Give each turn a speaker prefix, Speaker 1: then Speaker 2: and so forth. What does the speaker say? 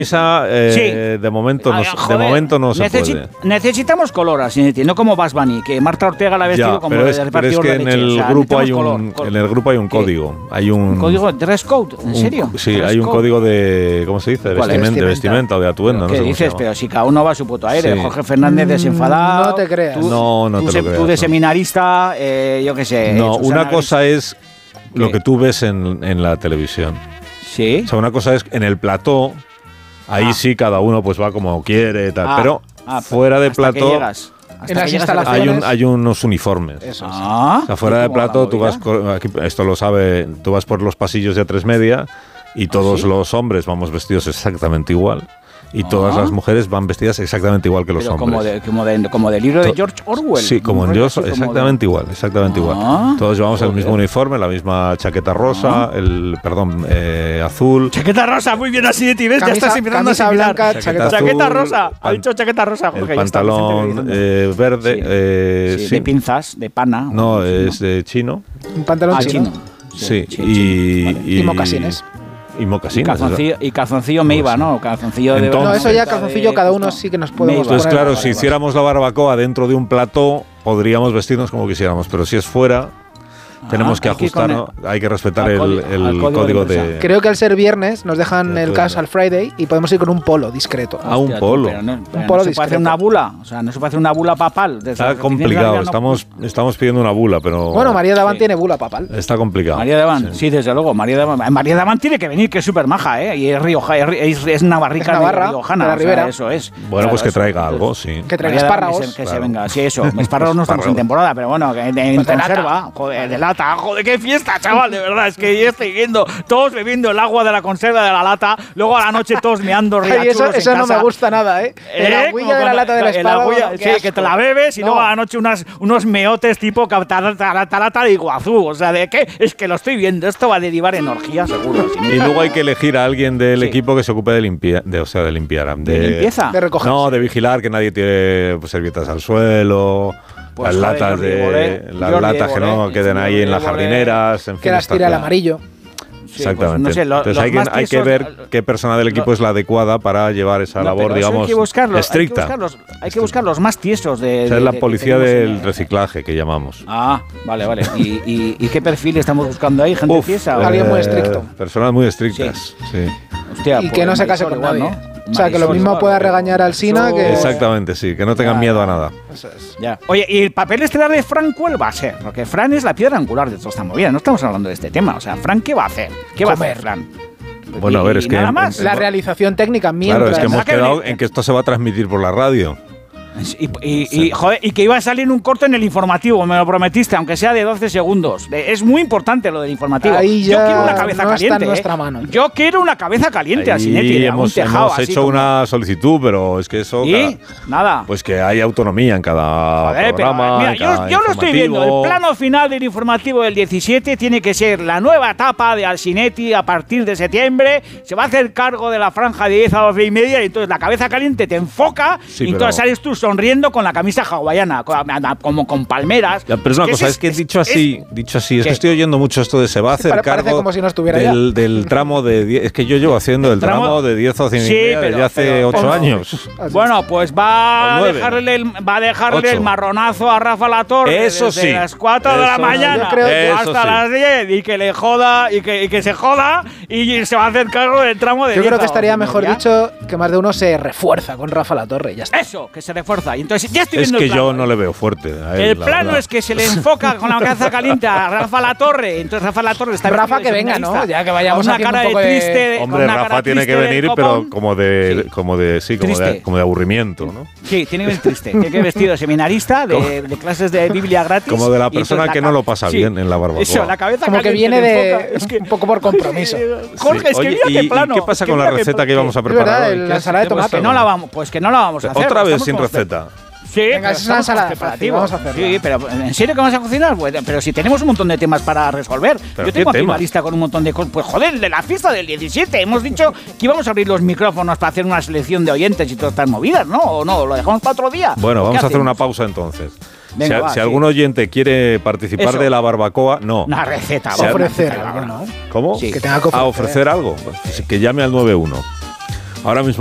Speaker 1: Esa, de momento no se puede.
Speaker 2: Necesitamos color, así, no como Bad Bunny, que Marta Ortega la ha vestido como
Speaker 1: pero
Speaker 2: de repartidor
Speaker 1: es que
Speaker 2: de leche.
Speaker 1: en el grupo hay un código.
Speaker 2: ¿Un código de dress code? ¿En serio?
Speaker 1: Sí,
Speaker 2: ¿Dress
Speaker 1: hay un
Speaker 2: code?
Speaker 1: código de, ¿cómo se dice? De vestimenta o de atuendo.
Speaker 2: ¿Qué dices? Pero si cada uno va a su puto aire. Sí. Jorge Fernández desenfadado.
Speaker 3: No te creas.
Speaker 1: No te lo creas.
Speaker 2: Tú de seminarista, yo qué sé.
Speaker 1: No, una cosa es lo que tú ves en la televisión.
Speaker 2: Sí.
Speaker 1: O sea, una cosa es en el plató. Ahí sí, cada uno pues va como quiere, tal. Pero fuera de plató,
Speaker 3: en las instalaciones
Speaker 1: hay unos uniformes.
Speaker 3: Eso es.
Speaker 1: O sea, fuera de plató, tú vas, esto lo sabe, tú vas por los pasillos de A3 y todos los hombres vamos vestidos exactamente igual. Y todas las mujeres van vestidas exactamente igual que los hombres.
Speaker 2: Como del libro de George Orwell.
Speaker 1: Sí, como en George, exactamente igual. Todos llevamos el mismo uniforme, la misma chaqueta rosa, azul.
Speaker 2: Chaqueta rosa, muy bien así de ti, ¿ves? Ya estás empezando a asimilar. Chaqueta rosa, ha dicho chaqueta rosa, Jorge.
Speaker 1: El pantalón verde.
Speaker 2: Sí, de pinzas, de pana.
Speaker 1: No, es de chino.
Speaker 3: Un pantalón chino.
Speaker 1: Sí,
Speaker 3: y mocasines.
Speaker 1: Y mocasines.
Speaker 2: Y calzoncillo Meiba, ¿no? Calzoncillo de...
Speaker 3: No, eso ya calzoncillo cada uno sí que nos podemos poner.
Speaker 1: Entonces, claro, si hiciéramos la barbacoa dentro de un plató, podríamos vestirnos como quisiéramos, pero si es fuera... Tenemos que ajustarnos, hay que respetar el código de...
Speaker 3: Creo que al ser viernes nos dejan el Casual Friday y podemos ir con un polo discreto.
Speaker 1: Un polo.
Speaker 2: Un polo discreto. ¿No se puede hacer una bula? O sea, ¿no se puede hacer una bula papal?
Speaker 1: Está complicado, estamos pidiendo una bula, pero...
Speaker 3: Bueno, María Davant tiene bula papal.
Speaker 1: Está complicado.
Speaker 2: María Davant, sí, desde luego. María Davant tiene que venir, que es súper maja, ¿eh? Y es navarrica, riojana.
Speaker 3: De la Ribera.
Speaker 2: Eso es.
Speaker 1: Bueno, pues que traiga algo, sí.
Speaker 3: Que traiga espárragos.
Speaker 2: Que se venga, sí, eso. Espárragos no estamos en temporada, pero bueno, en conserva, joder, de lata. Joder, qué fiesta, chaval, de verdad. Es que yo estoy viendo todos bebiendo el agua de la conserva de la lata, luego a la noche todos meando riachuelos.
Speaker 3: Eso no me gusta nada, ¿eh? La agüilla de la lata del espárrago.
Speaker 2: Sí, que te la bebes y luego a la noche unos meotes tipo tarata de Iguazú. O sea, ¿de qué? Es que lo estoy viendo. Esto va a derivar en orgía, seguro.
Speaker 1: Y luego hay que elegir a alguien del equipo que se ocupe de limpiar. ¿De
Speaker 2: limpieza?
Speaker 3: De recoger.
Speaker 1: No, de vigilar que nadie tire servietas al suelo. Pues las latas que no queden ahí en las jardineras. En fin,
Speaker 3: que las tire al amarillo.
Speaker 2: Sí,
Speaker 1: exactamente.
Speaker 2: Pues no sé,
Speaker 1: entonces hay que ver qué persona del equipo es la adecuada para llevar esa labor, digamos, estricta.
Speaker 2: Hay que buscar los más tiesos de...
Speaker 1: Esa es la policía del reciclaje, que llamamos.
Speaker 2: Vale. ¿Y qué perfil estamos buscando ahí? ¿Gente tiesa?
Speaker 3: Alguien muy estricto.
Speaker 1: Personas muy estrictas, sí.
Speaker 3: Hostia, y que no se case con nadie, ¿no? O sea, que lo mismo pueda regañar al Sina que...
Speaker 1: Exactamente, sí, que no tengan miedo a nada.
Speaker 3: Eso es.
Speaker 2: Ya. Oye, ¿y el papel estelar de Fran cuál va a ser? Porque Fran es la piedra angular de toda esta movida, no estamos hablando de este tema. O sea, Fran, ¿qué va a hacer? ¿Qué va a hacer Fran?
Speaker 1: Bueno, a ver, es que...
Speaker 2: Nada más.
Speaker 3: La realización técnica mientras...
Speaker 1: Claro, es que hemos quedado en que esto se va a transmitir por la radio.
Speaker 2: Joder, y que iba a salir un corto en el informativo, me lo prometiste, aunque sea de 12 segundos. Es muy importante lo del informativo.
Speaker 3: Ahí ya
Speaker 2: yo quiero una cabeza caliente.
Speaker 3: Está en nuestra mano.
Speaker 2: Yo quiero una cabeza caliente, Asinetti.
Speaker 1: Hemos hecho una solicitud, pero es que eso...
Speaker 2: nada.
Speaker 1: Pues que hay autonomía en cada programa.
Speaker 2: Mira, yo lo estoy viendo. El plano final del informativo del 17 tiene que ser la nueva etapa de Asinetti a partir de septiembre. Se va a hacer cargo de la franja de 10 a 12 y media y entonces la cabeza caliente te enfoca y entonces sales tú sonriendo con la camisa hawaiana, como con palmeras.
Speaker 1: Pero es una cosa, es que dicho así, es que estoy oyendo mucho esto de se va a hacer cargo
Speaker 3: como si no estuviera
Speaker 1: del tramo de 10. Es que yo llevo haciendo el tramo de 10 o 100 desde hace 8 años.
Speaker 2: Bueno, pues va a dejarle el marronazo a Rafa Latorre desde las 4 de la mañana hasta las 10 y que le joda y que se joda y se va a hacer cargo del tramo de 10.
Speaker 3: Yo creo que estaría mejor dicho que más de uno se refuerza con Rafa Latorre. Ya está.
Speaker 2: Eso, que se refuerza. Y entonces ya estoy viendo
Speaker 1: el plano. Yo no le veo fuerte a él,
Speaker 2: el plano es que se le enfoca con la cabeza caliente a Rafa Latorre. Entonces Rafa Latorre está...
Speaker 3: Rafa que venga, ¿no? Ya que vayamos
Speaker 2: a una cara de triste.
Speaker 1: Hombre, Rafa tiene que venir, pero como de aburrimiento, ¿no?
Speaker 2: Sí, tiene que venir triste. Tiene que ir vestido de seminarista, de clases de Biblia gratis.
Speaker 1: Como de la persona que no lo pasa bien en la barbacoa.
Speaker 2: Eso, la cabeza
Speaker 3: como que viene de un poco por compromiso.
Speaker 2: Jorge, es que mira qué plano.
Speaker 1: ¿Y qué pasa con la receta que íbamos a preparar hoy?
Speaker 3: La ensalada de tomate.
Speaker 2: Que no la vamos a hacer.
Speaker 1: Otra vez sin receta.
Speaker 2: Sí,
Speaker 3: venga, es una ensalada fácil, vamos a hacerla.
Speaker 2: Sí, pero ¿en serio que vamos a cocinar? Pues, pero si tenemos un montón de temas para resolver. Yo tengo aquí una lista con un montón de cosas. Pues joder, de la fiesta del 17. Hemos dicho que íbamos a abrir los micrófonos para hacer una selección de oyentes y todas estas movidas, ¿no? ¿O no? ¿Lo dejamos para otro día?
Speaker 1: Bueno, vamos a hacer una pausa entonces. Venga, si algún oyente quiere participar de la barbacoa, no.
Speaker 2: Una receta.
Speaker 3: Ofrecer algo, ¿no?
Speaker 1: ¿Cómo?
Speaker 3: Sí. Que tenga que ofrecer.
Speaker 1: ¿A ofrecer algo? Pues que llame al 91. Ahora mismo